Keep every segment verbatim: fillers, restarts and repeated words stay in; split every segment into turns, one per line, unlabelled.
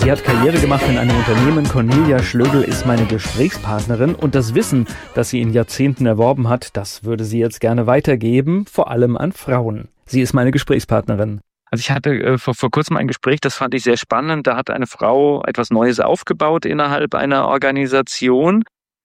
Sie hat Karriere gemacht in einem Unternehmen. Cornelia Schlögl ist meine Gesprächspartnerin. Und das Wissen, das sie in Jahrzehnten erworben hat, das würde sie jetzt gerne weitergeben, vor allem an Frauen. Sie ist meine Gesprächspartnerin.
Also ich hatte äh, vor, vor kurzem ein Gespräch, das fand ich sehr spannend. Da hat eine Frau etwas Neues aufgebaut innerhalb einer Organisation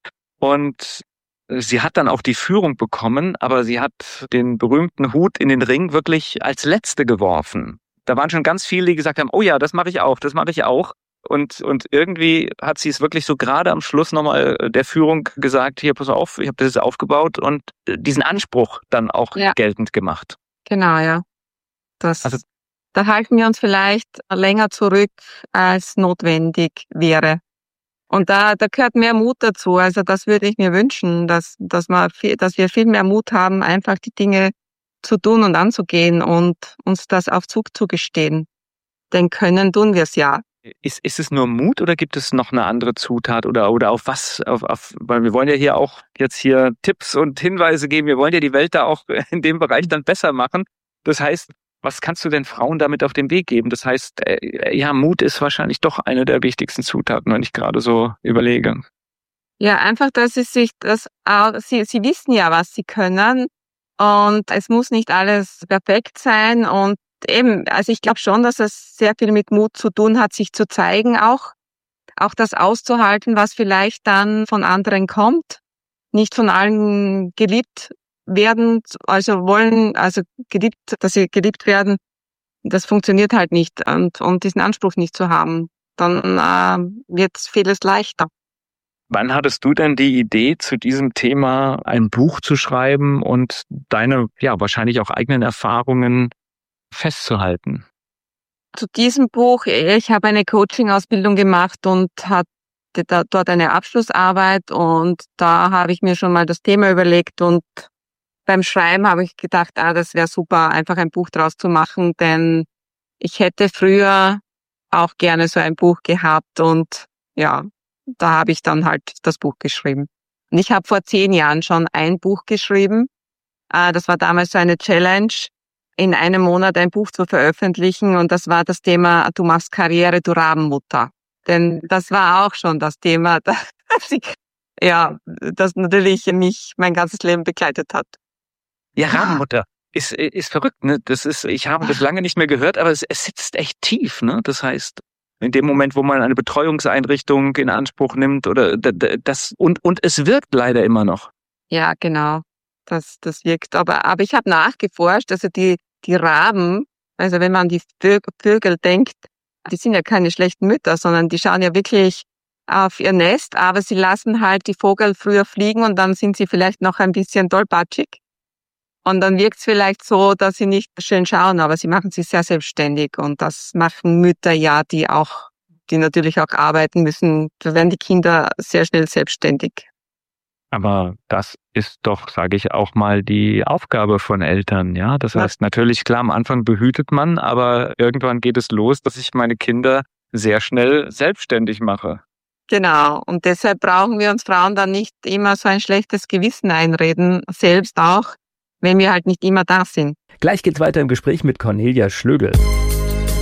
und sie hat dann auch die Führung bekommen, aber sie hat den berühmten Hut in den Ring wirklich als Letzte geworfen. Da waren schon ganz viele, die gesagt haben, oh ja, das mache ich auch, das mache ich auch. Und, und irgendwie hat sie es wirklich so gerade am Schluss nochmal der Führung gesagt, hier, pass auf, ich habe das jetzt aufgebaut und diesen Anspruch dann auch ja. geltend gemacht.
Genau, ja. Das, also, da halten wir uns vielleicht länger zurück, als notwendig wäre. Und da, da gehört mehr Mut dazu. Also das würde ich mir wünschen, dass, dass, wir viel, dass wir viel mehr Mut haben, einfach die Dinge zu tun und anzugehen und uns das auf Zug zu gestehen. Denn können tun wir es ja.
Ist, ist es nur Mut oder gibt es noch eine andere Zutat oder, oder auf was? Auf, auf, weil wir wollen ja hier auch jetzt hier Tipps und Hinweise geben. Wir wollen ja die Welt da auch in dem Bereich dann besser machen. Das heißt, was kannst du denn Frauen damit auf den Weg geben? Das heißt, äh, ja, Mut ist wahrscheinlich doch eine der wichtigsten Zutaten, wenn ich gerade so überlege.
Ja, einfach, dass sie sich das, sie, sie wissen ja, was sie können und es muss nicht alles perfekt sein und eben, also ich glaube schon, dass es sehr viel mit Mut zu tun hat, sich zu zeigen auch, auch das auszuhalten, was vielleicht dann von anderen kommt, nicht von allen geliebt werden, also wollen, also geliebt, dass sie geliebt werden, das funktioniert halt nicht und um diesen Anspruch nicht zu haben, dann äh, wird vieles leichter.
Wann hattest du denn die Idee, zu diesem Thema ein Buch zu schreiben und deine, ja, wahrscheinlich auch eigenen Erfahrungen festzuhalten?
Zu diesem Buch, ich habe eine Coaching-Ausbildung gemacht und hatte da, dort eine Abschlussarbeit und da habe ich mir schon mal das Thema überlegt und beim Schreiben habe ich gedacht, ah, das wäre super, einfach ein Buch draus zu machen, denn ich hätte früher auch gerne so ein Buch gehabt und ja, da habe ich dann halt das Buch geschrieben. Und ich habe vor zehn Jahren schon ein Buch geschrieben. Das war damals so eine Challenge, in einem Monat ein Buch zu veröffentlichen und das war das Thema, du machst Karriere, du Rabenmutter. Denn das war auch schon das Thema, das ich, ja, das natürlich mich mein ganzes Leben begleitet hat.
Ja, Rabenmutter ist, ist verrückt, ne? Das ist, ich habe das lange nicht mehr gehört, aber es, es sitzt echt tief, ne? Das heißt, in dem Moment, wo man eine Betreuungseinrichtung in Anspruch nimmt oder das, und, und es wirkt leider immer noch.
Ja, genau. Das, das wirkt. Aber, aber ich habe nachgeforscht, also die, die Raben, also wenn man die Vögel denkt, die sind ja keine schlechten Mütter, sondern die schauen ja wirklich auf ihr Nest, aber sie lassen halt die Vogel früher fliegen und dann sind sie vielleicht noch ein bisschen tollpatschig. Und dann wirkt es vielleicht so, dass sie nicht schön schauen, aber sie machen sich sehr selbstständig. Und das machen Mütter ja, die auch, die natürlich auch arbeiten müssen. Da werden die Kinder sehr schnell selbstständig.
Aber das ist doch, sage ich auch mal, die Aufgabe von Eltern, ja. Das heißt, natürlich, klar, am Anfang behütet man, aber irgendwann geht es los, dass ich meine Kinder sehr schnell selbstständig mache.
Genau. Und deshalb brauchen wir uns Frauen dann nicht immer so ein schlechtes Gewissen einreden, selbst auch, wenn wir halt nicht immer da sind.
Gleich geht's weiter im Gespräch mit Cornelia Schlögl.